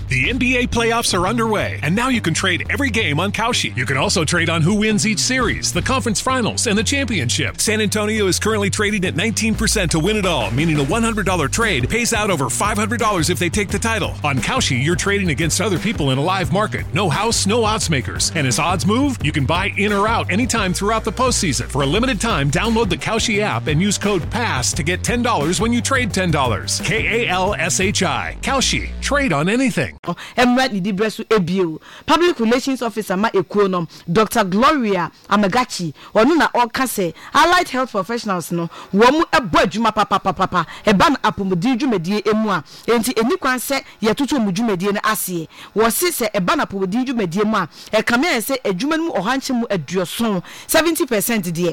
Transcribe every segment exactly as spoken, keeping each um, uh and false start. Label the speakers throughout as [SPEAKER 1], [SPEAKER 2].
[SPEAKER 1] The N B A playoffs are underway, and now you can trade every game on Kalshi. You can also trade on who wins each series, the conference finals, and the championship. San Antonio is currently trading at nineteen percent to win it all, meaning a one hundred dollars trade pays out over five hundred dollars if they take the title. On Kalshi, you're trading against other people in a live market. No house, no odds makers. And as odds move, you can buy in or out anytime throughout the postseason. For a limited time, download the Kalshi app and use code PASS to get ten dollars when you trade ten dollars. K A L S H I. Kalshi. Trade on anything.
[SPEAKER 2] Emrat ni dibresu ebio. Public Relations Officer ma ekonom Doctor Gloria Amagachi onu na okase allied health professionals no wo mu ebo adwuma papa papa eba na apomodi dwumadie emu a enti eni kwan se yetoto mu dwumadie na ase wo se se eba na apomodi dwumadie mu a e kame se adwuma mu ohanche mu aduoson seventy percent de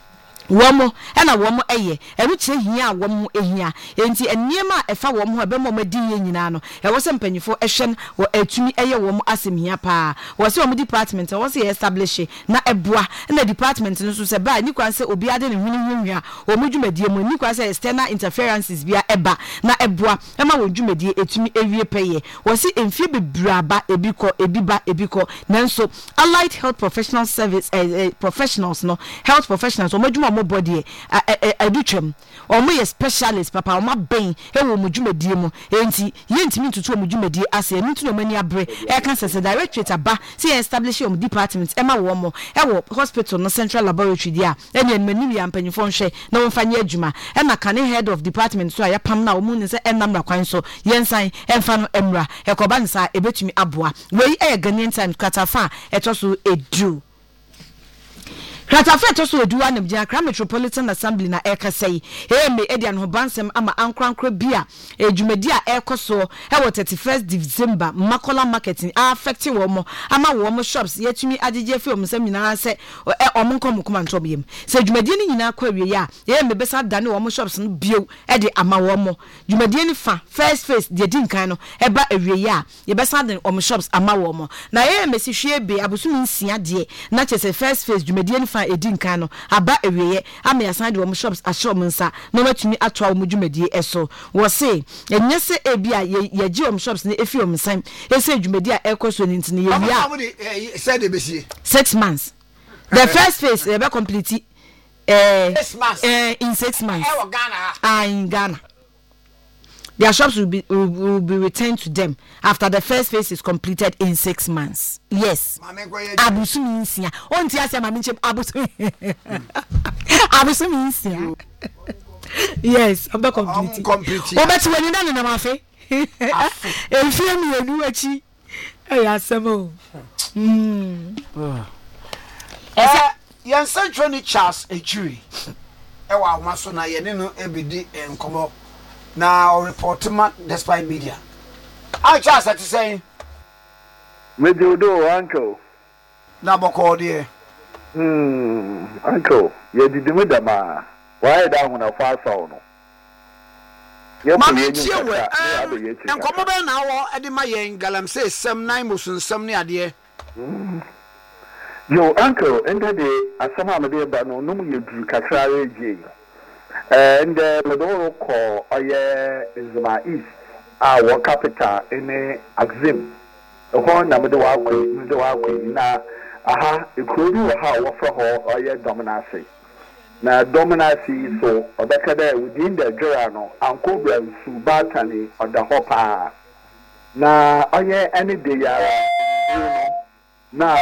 [SPEAKER 2] womo ena womo eye enu kire hia a womo ehia enti eniema efa womo ho ebemo madi ye nyina no e wo se mpanyifo ehwe wo atumi eye womo asemhia pa wo se womo department wo se establish na eboa na department no so se ba ni kwan se obi ade ne hwini hwinwa womo dwumadie mu ni kwan se external interferences bia eba na eboa ema wo dwumadie etumi ewie peye wo se emfie bebraba ebiko ebiba ebiko nanso allied health professional service eh, eh, professionals no health professionals womo dwuma mo body adutwem omo ye specialist papa omo ben e wo mo dwumadie mu enti ye ntimi ntutu omo dwumadie ase emi ntu no mani abre e kan sese directorate aba se establish omo department e ma wo mo e wo hospital no central laboratory dia eni enmani ya mpanyifo nhwe na wo mfanye adwuma e na kan head of department so ya pam na omo ne se enamra kwan so yensan emfa no emra e koba nsa ebetumi aboa wei e Ghanaian time katafa e to so edu Kratafe to so eduwa ne bia Accra Metropolitan Assembly na ekasei e me edian ho bansem ama ankrankro bia edwumadi a ekoso e wo thirty-first December Makola marketing affect wo mo ama wo mo shops yetumi agege fe om sam nyina se e om nkom kuma ntobiem se edwumadi ni nyina kwa wie ya e me besa dane wo mo shops no bio e de ama wo mo dwumadi ni fa first face de di nkan no e ba awie ya ye besa dane om shops ama wo mo na e me si hwe be abosumi nsia de na chese first face dwumadi ni fa edi nkan no aba eweye ama yasan de wo shops ashom nsa no matumi atwa wo dwumadie eso wo se enye se ebia ye gi wo shops ne efi wo nsan ese dwumadie a ekoso ni ntine ye wia
[SPEAKER 3] said be see
[SPEAKER 2] six months the first phase e be complete eh six months eh in six months
[SPEAKER 3] e wo Ghana
[SPEAKER 2] ah in Ghana their shops will be will, will be returned to them after the first phase is completed in six months. Yes. Abusumi nsia. Onti ase mama nche abusumi. Abusumi nsia. Yes, I'm back complete.
[SPEAKER 3] Complete.
[SPEAKER 2] Obeti wani na na mafe. Efie mi enu achi. Eh asemo. Mm.
[SPEAKER 3] Eh, yan Central Charles Ejuri. E wa maso na ye ne no ebidi enkomo. Now reportman despite media. I just had to say
[SPEAKER 4] with you do uncle.
[SPEAKER 3] Na boko dear.
[SPEAKER 4] Hmm uncle, you did the madama. Why down on a fast sound?
[SPEAKER 3] Mammy Chewe and come over now at the Mayan Galam says some nine motion some near dear.
[SPEAKER 4] Yo uncle enter the Asama dear but no no you drew Katra J. And the Maduro call Oye is my east, our capital in a Axim. A horn number the Walkway, the Walkway. Now, aha, it could do how for her Oye Dominacy. Now, Dominacy so, or better there within the journal, Uncle Bram Subatani or the Hopper. Now, Oye any day, now,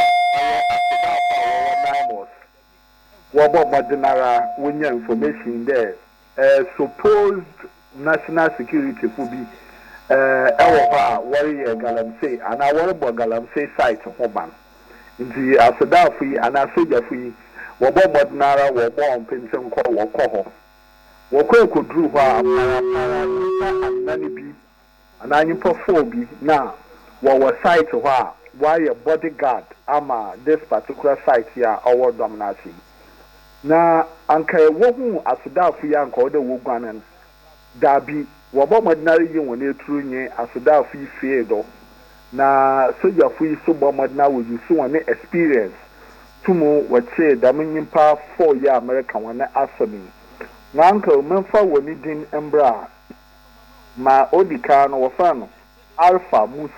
[SPEAKER 4] Wabo Madinara, when your information there, uh, supposed national security could be uh, our warrior Galamsey, and our Galamsey site of Hoban. In the Asadafi and Asojafi, Wabo Madinara, Wabo and Pinson call Wakoho. Wako could drew her and many be, and I perform now, what was site of her, why a bodyguard, ama this particular site here, our domination. Na anka wohu asodafu ya anka ode wogwanan dabi wobo modinary yin woni eturu nye asodafu ifie do na sojafu yi so bo modina wo yusu woni experience tumu wache damnyimpa four year America wona asami na anka memfa woni din embra ma odika no wo fa no Alpha Musa